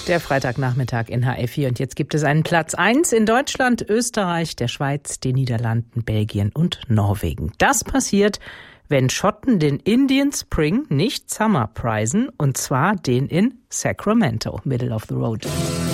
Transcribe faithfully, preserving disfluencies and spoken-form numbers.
Der Freitagnachmittag in H F vier und jetzt gibt es einen Platz eins in Deutschland, Österreich, der Schweiz, den Niederlanden, Belgien und Norwegen. Das passiert, wenn Schotten den Indian Spring nicht Summer preisen, und zwar den in Sacramento, Middle of the Road.